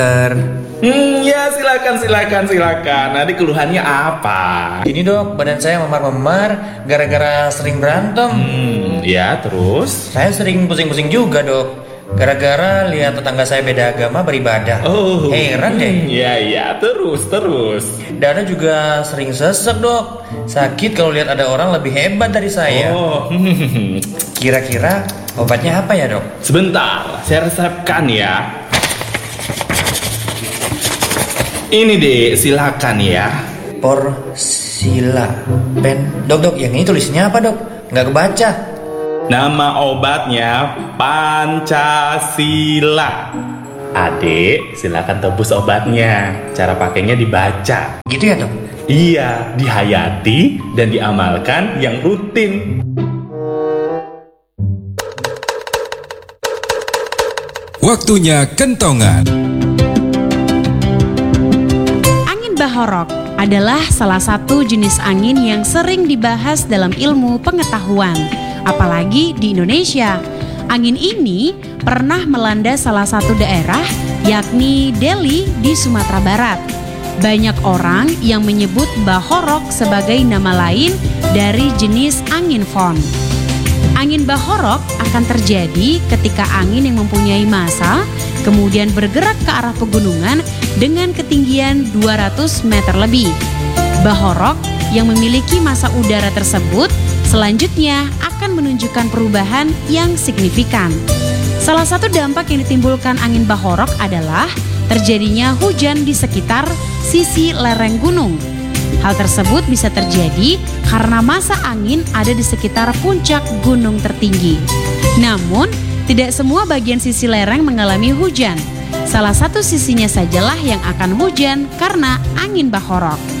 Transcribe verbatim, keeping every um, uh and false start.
Hmm, ya silakan silakan silakan. Nanti keluhannya apa? Ini dok, badan saya memar-memar gara-gara sering berantem. Hmm, ya terus? Saya sering pusing-pusing juga dok, gara-gara lihat tetangga saya beda agama beribadah. Oh, heran deh. Ya ya terus terus. Dada juga sering sesek dok, sakit kalau lihat ada orang lebih hebat dari saya. Oh, Kira-kira obatnya apa ya dok? sebentar, saya resepkan ya. Ini deh, silakan ya. Porsila pen. Dok dok, yang ini tulisnya apa dok? Nggak kebaca. Nama obatnya Pancasila. Adik, silakan tebus obatnya. Cara pakainya dibaca. Gitu ya dok? Iya, dihayati dan diamalkan yang rutin. Waktunya kentongan. Bahorok adalah salah satu jenis angin yang sering dibahas dalam ilmu pengetahuan, apalagi di Indonesia. Angin ini pernah melanda salah satu daerah, yakni Deli di Sumatera Barat. Banyak orang yang menyebut bahorok sebagai nama lain dari jenis angin fon. Angin bahorok akan terjadi ketika angin yang mempunyai massa kemudian bergerak ke arah pegunungan dengan ketinggian dua ratus meter lebih. Bahorok yang memiliki massa udara tersebut selanjutnya akan menunjukkan perubahan yang signifikan. Salah satu dampak yang ditimbulkan angin bahorok adalah terjadinya hujan di sekitar sisi lereng gunung. Hal tersebut bisa terjadi karena massa angin ada di sekitar puncak gunung tertinggi. Namun, tidak semua bagian sisi lereng mengalami hujan. Salah satu sisinya sajalah yang akan hujan karena angin bahorok.